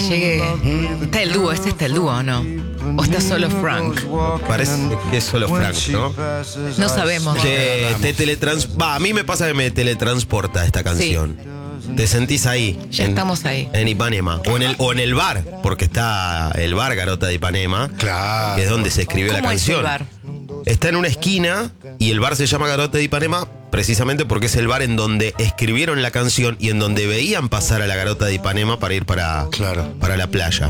llegue. Está el dúo, está el dúo, ¿o no? ¿O está solo Frank? Parece que es solo Frank, ¿no? No sabemos. A mí me pasa que me teletransporta esta canción. Te sentís ahí. Ya estamos ahí. En Ipanema. O en el bar, porque está el bar Garota de Ipanema. Claro. Que es donde se escribió la ¿Cómo es canción. el bar? Está en una esquina y el bar se llama Garota de Ipanema precisamente porque es el bar en donde escribieron la canción y en donde veían pasar a la Garota de Ipanema para ir para la playa.